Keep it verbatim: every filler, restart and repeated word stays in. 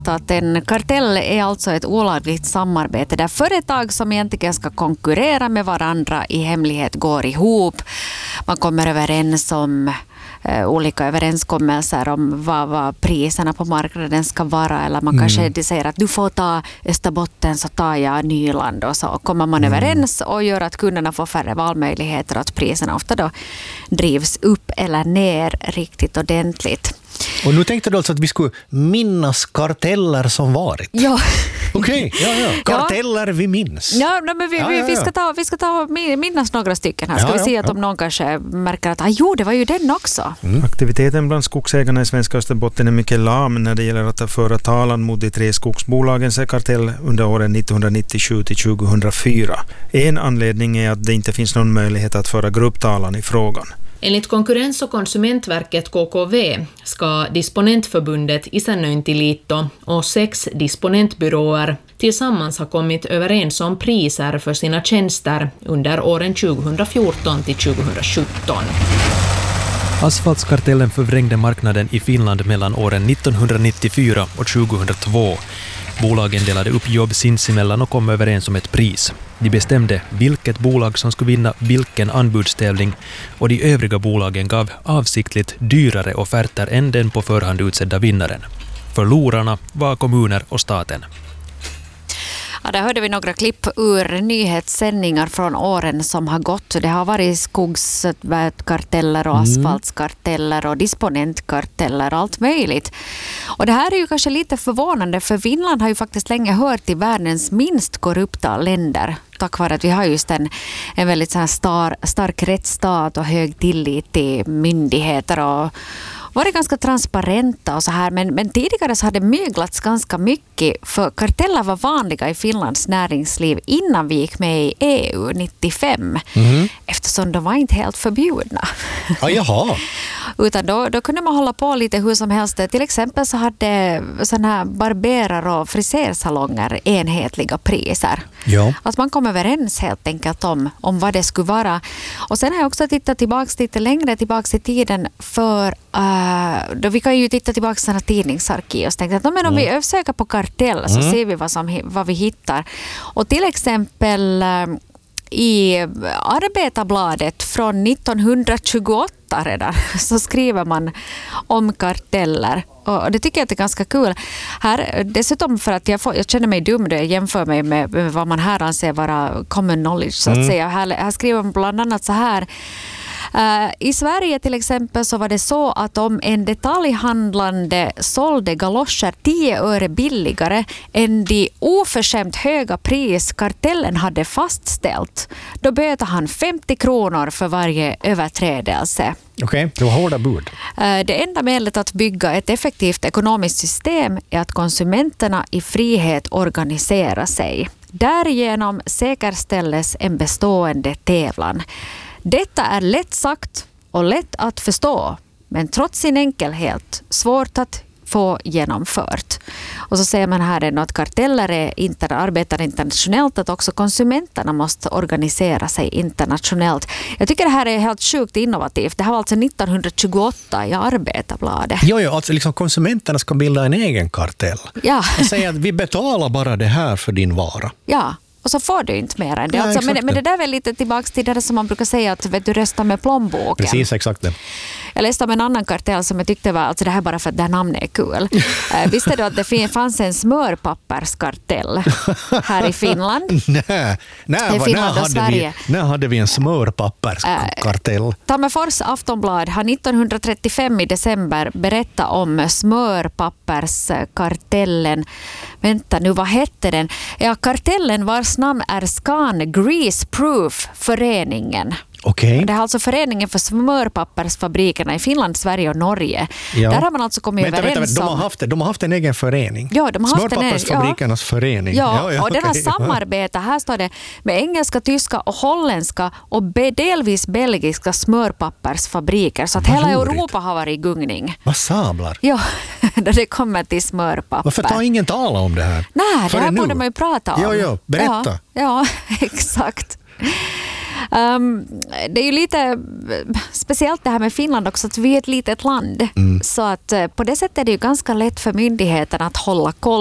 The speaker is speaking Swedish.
Att en kartell är alltså ett olagligt samarbete där företag som egentligen ska konkurrera med varandra i hemlighet går ihop. Man kommer överens om eh, olika överenskommelser om vad, vad priserna på marknaden ska vara. Eller man kanske mm. säger att du får ta Österbotten så tar jag Nyland. Och så kommer man mm. överens och gör att kunderna får färre valmöjligheter och att priserna ofta då drivs upp eller ner riktigt ordentligt. Och nu tänkte du alltså att vi skulle minnas karteller som varit? Ja. Okej, okay, ja, ja. Karteller vi minns. Ja, men vi, ja, ja, ja. vi ska ta, vi ska ta minnas några stycken här. Ska ja, vi se ja, att ja. om någon kanske märker att ah, jo, det var ju den också. Mm. Aktiviteten bland skogsägarna i svenska Österbotten är mycket lam när det gäller att föra talan mot de tre skogsbolagens kartell under åren nittonhundranittiosju till tjugohundrafyra. En anledning är att det inte finns någon möjlighet att föra grupptalan i frågan. Enligt Konkurrens- och konsumentverket K K V ska Disponentförbundet Isännöintilito och sex disponentbyråer tillsammans ha kommit överens om priser för sina tjänster under åren tjugohundrafjorton till tjugohundrasjutton. Asfaltskartellen förvrängde marknaden i Finland mellan åren nittonhundranittiofyra och tjugohundratvå. Bolagen delade upp jobb sinsemellan och kom överens om ett pris. De bestämde vilket bolag som skulle vinna vilken anbudstävling och de övriga bolagen gav avsiktligt dyrare offerter än den på förhand utsedda vinnaren. Förlorarna var kommuner och staten. Ja, där hörde vi några klipp ur nyhetssändningar från åren som har gått. Det har varit skogskarteller och asfaltskarteller och disponentkarteller och allt möjligt. Och det här är ju kanske lite förvånande för Finland har ju faktiskt länge hört till världens minst korrupta länder. Tack vare att vi har just en, en väldigt så här star, stark rättsstat och hög tillit till myndigheter och var det ganska transparenta och så här, men, men tidigare så hade det myglats ganska mycket för karteller var vanliga i Finlands näringsliv innan vi gick med i E U nittiofem mm. eftersom de var inte helt förbjudna. Ah, jaha. Utan då, då kunde man hålla på lite hur som helst. Till exempel så hade såna här barberar- och frisersalonger enhetliga priser. Ja. Att man kom överens helt enkelt om, om vad det skulle vara. Och sen har jag också tittat tillbaka lite längre tillbaka i tiden för uh, då vi kan ju titta tillbaka till sådana tidningsarkiv och tänkte att no, men om mm. vi söker på kartell så mm. ser vi vad, som, vad vi hittar. Och till exempel uh, i Arbetarbladet från nittonhundratjugoåtta redan så skriver man om karteller. Och det tycker jag är ganska kul. Här, dessutom för att jag, får, jag känner mig dum då jag jämför mig med, med vad man här anser vara common knowledge så att mm. säga. Här, här skriver man bland annat så här. Uh, I Sverige till exempel så var det så att om en detaljhandlande sålde galoscher tio öre billigare än de oförskämt höga pris kartellen hade fastställt, då böter han femtio kronor för varje överträdelse. Okej, okay, det var hårda bud. Uh, det enda medlet att bygga ett effektivt ekonomiskt system är att konsumenterna i frihet organiserar sig. Därigenom säkerställes en bestående tävlan. Detta är lätt sagt och lätt att förstå, men trots sin enkelhet svårt att få genomfört. Och så säger man här ändå att karteller är inter, arbetar internationellt, att också konsumenterna måste organisera sig internationellt. Jag tycker det här är helt sjukt innovativt. Det här var alltså nittonhundratjugoåtta i Arbetarbladet. Jo, jo, alltså liksom konsumenterna ska bilda en egen kartell. Ja. Och säga att vi betalar bara det här för din vara. Ja. Och så får du inte mer än det. Ja, alltså, men, det. men det där är väl lite tillbaka till det som man brukar säga att vet, du röstar med plånboken. Precis, exakt det. Jag läste om en annan kartell som jag tyckte var, alltså det här bara för att det här namnet är kul. uh, visste du att det fanns en smörpapperskartell här i Finland? Nej, nej I Finland när, och Sverige. hade vi, när hade vi en smörpapperskartell? Uh, Tammerfors Aftonblad har nittonhundratrettiofem i december berättat om smörpapperskartellen. Vänta nu, vad hette den? Ja, kartellen vars namn är Scan Grease Proof föreningen. Okay. Det är alltså föreningen för smörpappersfabrikerna i Finland, Sverige och Norge. Ja. Där har man alltså kommit vänta, överens vänta, de har om... haft, de har haft en egen förening. Ja, de har haft en Smörpappersfabrikernas ja. förening. Ja, ja, ja och den har okay. samarbetat, här står det, med engelska, tyska och holländska och delvis belgiska smörpappersfabriker. Så att Vad hela roligt. Europa har varit i gungning. Vad sablar? Ja, när det kommer till smörpapper. Varför tar ingen tala om det här? Nej, För det här nu. borde man ju prata om. Jo, jo, berätta. Ja, ja exakt. Um, det är ju lite speciellt det här med Finland också, att vi är ett litet land. Mm. Så att på det sättet är det ju ganska lätt för myndigheterna att hålla koll